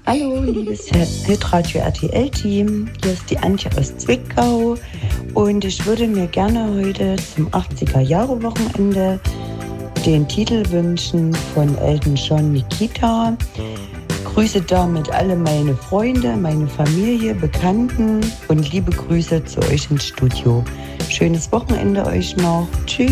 Hallo, liebes Hitradio RTL-Team. Hier ist die Antje aus Zwickau und ich würde mir gerne heute zum 80er-Jahre-Wochenende den Titel wünschen von Elton John, Nikita. Grüße damit alle meine Freunde, meine Familie, Bekannten und liebe Grüße zu euch ins Studio. Schönes Wochenende euch noch. Tschüss.